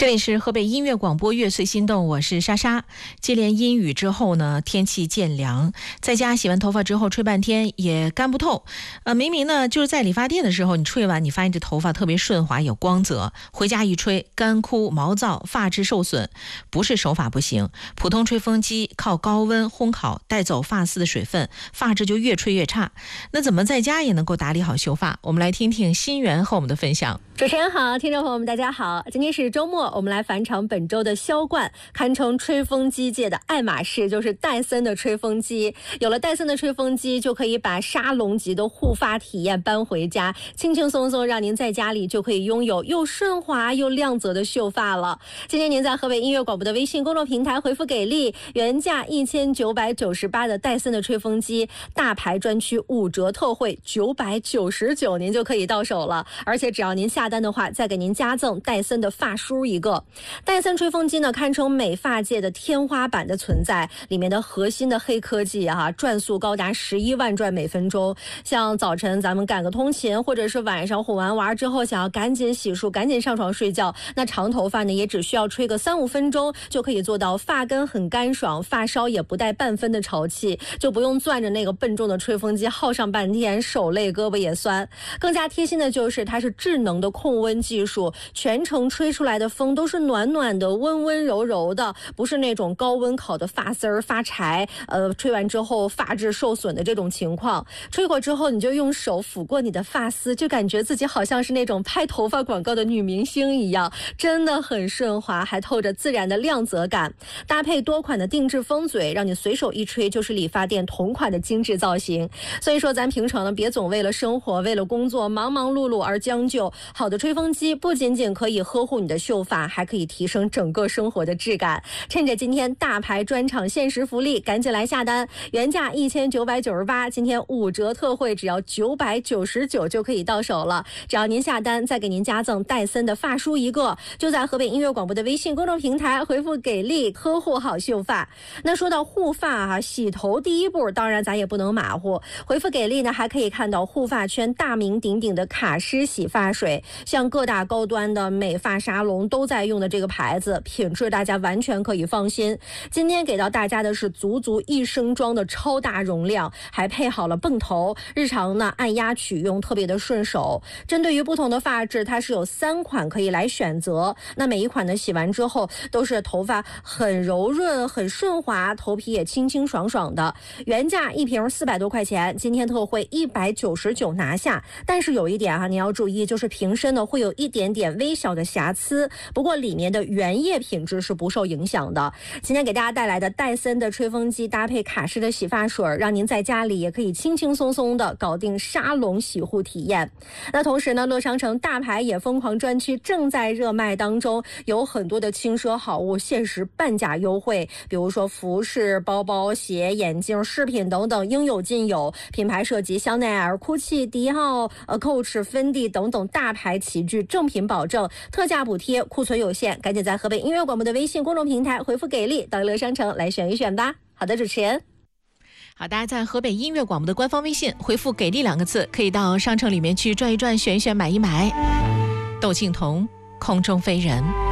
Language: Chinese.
这里是河北音乐广播乐岁心动，我是莎莎。接连阴雨之后呢，天气渐凉，在家洗完头发之后吹半天也干不透。明明呢就是在理发店的时候你吹完，你发现这头发特别顺滑有光泽，回家一吹干枯毛躁，发质受损。不是手法不行，普通吹风机靠高温烘烤带走发丝的水分，发质就越吹越差。那怎么在家也能够打理好秀发？我们来听听新源和我们的分享。 主持人好，听众朋友们大家好，今天是周末，我们来返场本周的销冠，堪称吹风机界的爱马仕，就是戴森的吹风机。有了戴森的吹风机，就可以把沙龙级的护发体验搬回家，轻轻松松让您在家里就可以拥有又顺滑又亮泽的秀发了。今天您在河北音乐广播的微信公众平台回复给力，原价1998的戴森的吹风机大牌专区5折特惠999，您就可以到手了。而且只要您下单的话，再给您加赠戴森的发梳一个。戴森吹风机呢，堪称美发界的天花板的存在，里面的核心的黑科技转速高达11万转每分钟。像早晨咱们赶个通勤，或者是晚上哄完娃之后想要赶紧洗漱赶紧上床睡觉，那长头发呢也只需要吹个3-5分钟就可以做到发根很干爽，发梢也不带半分的潮气，就不用攥着那个笨重的吹风机耗上半天，手累胳膊也酸。更加贴心的就是它是智能的控温技术，全程吹出来的风都是暖暖的温温柔柔的，不是那种高温烤的发丝儿发柴，吹完之后发质受损的这种情况。吹过之后你就用手抚过你的发丝，就感觉自己好像是那种拍头发广告的女明星一样，真的很顺滑，还透着自然的亮泽感。搭配多款的定制风嘴，让你随手一吹就是理发店同款的精致造型。所以说咱平常呢别总为了生活为了工作忙忙碌碌而将就，好的吹风机不仅仅可以呵护你的秀发，还可以提升整个生活的质感。趁着今天大牌专场限时福利，赶紧来下单，原价1998，今天5折特惠，只要999就可以到手了。只要您下单，再给您加赠戴森的发梳一个，就在河北音乐广播的微信公众平台回复给力，呵护好秀发。那说到护发洗头第一步当然咱也不能马虎，回复给力呢还可以看到护发圈大名鼎鼎的卡诗洗发水，像各大高端的美发沙龙都在用的这个牌子，品质大家完全可以放心。今天给到大家的是足足1升装的超大容量，还配好了泵头，日常呢按压取用特别的顺手。针对于不同的发质，它是有3款可以来选择，那每一款呢洗完之后都是头发很柔润很顺滑，头皮也清清爽爽的。原价一瓶400多块钱，今天特惠199拿下。但是有一点你要注意，就是瓶身呢会有一点点微小的瑕疵，不过里面的原液品质是不受影响的。今天给大家带来的戴森的吹风机搭配卡诗的洗发水，让您在家里也可以轻轻松松的搞定沙龙洗护体验。那同时呢，乐商城大牌也疯狂专区正在热卖当中，有很多的轻奢好物限时半价优惠，比如说服饰、包包、鞋、眼镜、饰品等等应有尽有，品牌涉及香奈儿、GUCCI、迪奥、Coach、芬迪等等大牌齐聚，正品保证，特价补贴，库存有限，赶紧在河北音乐广播的微信公众平台回复给力到乐商城来选一选吧。好的，主持人。 好，大家在河北音乐广播的官方微信回复给力2个字，可以到商城里面去转一转选一选买一买。窦靖童空中飞人。